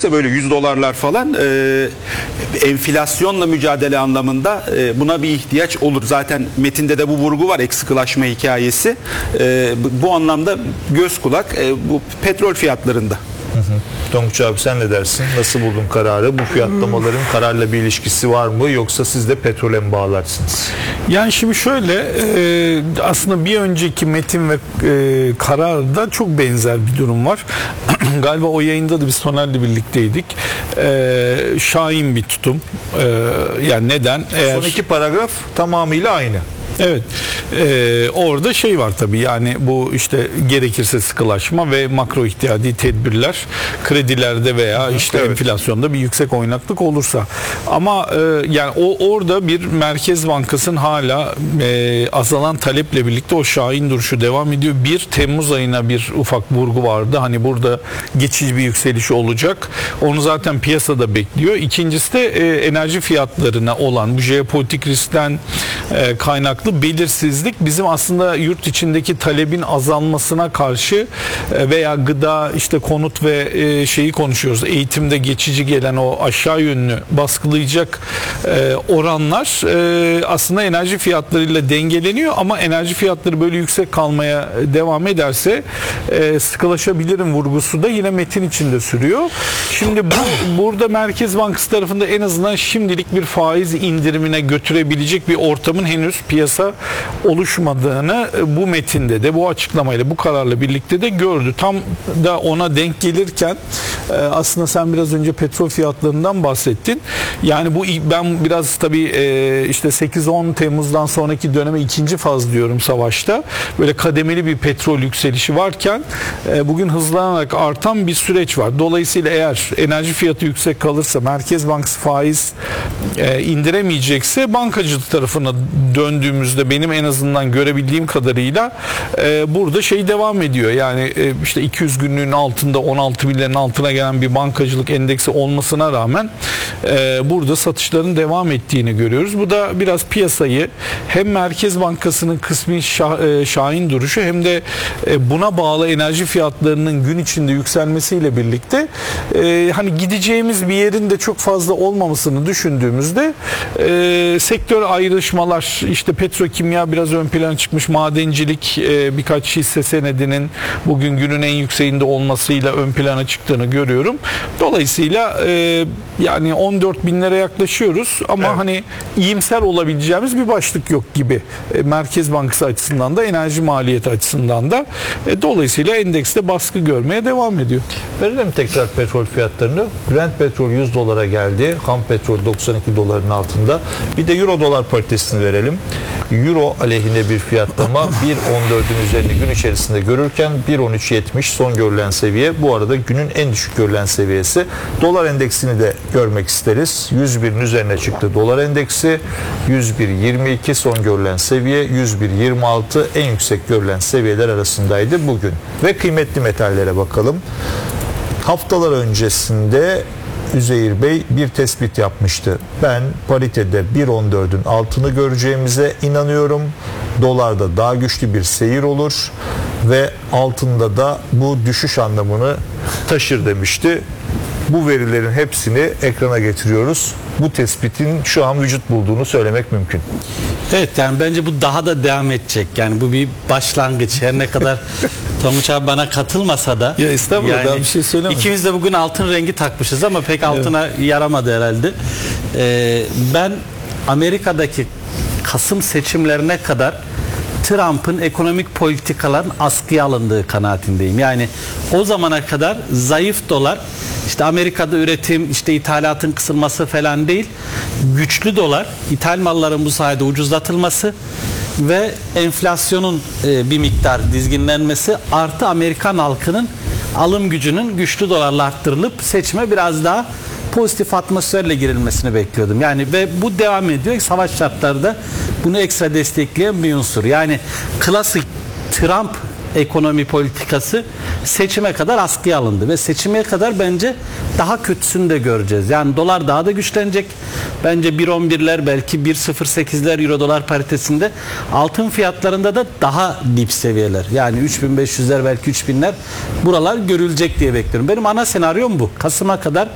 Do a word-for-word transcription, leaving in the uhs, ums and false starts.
gelirse böyle yüz dolarlar falan e, enflasyonla mücadele anlamında e, buna bir ihtiyaç olur. Zaten metinde de bu vurgu var, ek sıkılaşma hikayesi. E, bu, bu anlamda göz kulak e, bu petrol fiyatlarında. Hı hı. Tonguç abi sen ne dersin? Nasıl buldun kararı? Bu fiyatlamaların kararla bir ilişkisi var mı? Yoksa siz de petrole mi bağlarsınız? Yani şimdi şöyle e, aslında bir önceki metin ve e, kararda çok benzer bir durum var. Galiba o yayında da biz Soner'le birlikteydik. E, şahin bir tutum. E, yani neden? Eğer... Son iki paragraf tamamıyla aynı. Evet. Ee, orada şey var tabii, yani bu işte gerekirse sıkılaşma ve makro ihtiyadi tedbirler kredilerde veya işte evet. enflasyonda bir yüksek oynaklık olursa. Ama e, yani o orada bir Merkez Bankası'nın hala e, azalan taleple birlikte o şahin duruşu devam ediyor. bir Temmuz ayına bir ufak vurgu vardı. Hani burada geçici bir yükseliş olacak. Onu zaten piyasada bekliyor. İkincisi de e, enerji fiyatlarına olan bu jeopolitik riskten e, kaynaklı belirsizlik bizim aslında yurt içindeki talebin azalmasına karşı veya gıda, işte konut ve şeyi konuşuyoruz, eğitimde geçici gelen o aşağı yönlü baskılayacak oranlar aslında enerji fiyatlarıyla dengeleniyor, ama enerji fiyatları böyle yüksek kalmaya devam ederse sıkılaşabilirim vurgusu da yine metin içinde sürüyor. Şimdi bu, burada Merkez Bankası tarafında en azından şimdilik bir faiz indirimine götürebilecek bir ortamın henüz piyasa oluşmadığını bu metinde de, bu açıklamayla, bu kararla birlikte de gördü. Tam da ona denk gelirken aslında sen biraz önce petrol fiyatlarından bahsettin. Yani bu, ben biraz tabii işte sekiz on Temmuz'dan sonraki döneme ikinci faz diyorum savaşta. Böyle kademeli bir petrol yükselişi varken bugün hızlanarak artan bir süreç var. Dolayısıyla eğer enerji fiyatı yüksek kalırsa, Merkez Bankası faiz indiremeyecekse, bankacılık tarafına döndüğümüzde benim en azından görebildiğim kadarıyla e, burada şey devam ediyor. Yani e, işte iki yüz günlüğün altında, on altı binlerin altına gelen bir bankacılık endeksi olmasına rağmen e, burada satışların devam ettiğini görüyoruz. Bu da biraz piyasayı, hem Merkez Bankası'nın kısmi şah, e, şahin duruşu, hem de e, buna bağlı enerji fiyatlarının gün içinde yükselmesiyle birlikte e, hani gideceğimiz bir yerin de çok fazla olmamasını düşündüğümüzde e, sektör ayrışmalar, işte petrokimya biraz ön plana çıkmış, madencilik e, birkaç hisse senedinin bugün günün en yükseğinde olmasıyla ön plana çıktığını görüyorum. Dolayısıyla e, yani on dört binlere yaklaşıyoruz ama evet. hani iyimser olabileceğimiz bir başlık yok gibi. E, Merkez Bankası açısından da, enerji maliyeti açısından da. E, dolayısıyla endekste baskı görmeye devam ediyor. Verelim tekrar petrol fiyatlarını. Brent petrol yüz dolara geldi. Ham petrol doksan iki doların altında. Bir de euro dolar paritesini verelim. Euro aleyhine bir fiyatlama bir on dördün üzerinde gün içerisinde görürken bir on üç yetmiş son görülen seviye. Bu arada günün en düşük görülen seviyesi. Dolar endeksini de görmek isteriz. yüz birin üzerine çıktı dolar endeksi. yüz bir yirmi iki son görülen seviye. yüz bir yirmi altı en yüksek görülen seviyeler arasındaydı bugün. Ve kıymetli metallere bakalım. Haftalar öncesinde Üzeyir Bey bir tespit yapmıştı. Ben paritede bir on dördün altını göreceğimize inanıyorum. Dolarda daha güçlü bir seyir olur ve altında da bu düşüş anlamını taşır demişti. Bu verilerin hepsini ekrana getiriyoruz. Bu tespitin şu an vücut bulduğunu söylemek mümkün. Evet, yani bence bu daha da devam edecek. Yani bu bir başlangıç. Her ne kadar Tonguç abi bana katılmasa da. Ya estağfurullah, yani bir şey söylemedim. İkimiz de bugün altın rengi takmışız ama pek altına evet. yaramadı herhalde. Ee, ben Amerika'daki Kasım seçimlerine kadar Trump'ın ekonomik politikaların askıya alındığı kanaatindeyim. Yani o zamana kadar zayıf dolar, işte Amerika'da üretim, işte ithalatın kısılması falan değil, güçlü dolar, ithal malların bu sayede ucuzlatılması ve enflasyonun e, bir miktar dizginlenmesi, artı Amerikan halkının alım gücünün güçlü dolarla arttırılıp seçime biraz daha pozitif atmosferle girilmesini bekliyordum. Yani ve bu devam ediyor. Savaş şartlarında bunu ekstra destekleyen bir unsur. Yani klasik Trump ekonomi politikası seçime kadar askıya alındı ve seçime kadar bence daha kötüsünü de göreceğiz. Yani dolar daha da güçlenecek. Bence bir on birler, belki bir sıfır sekizler euro dolar paritesinde, altın fiyatlarında da daha dip seviyeler. Yani üç bin beş yüzler, belki üç binler buralar görülecek diye bekliyorum. Benim ana senaryom bu. Kasım'a kadar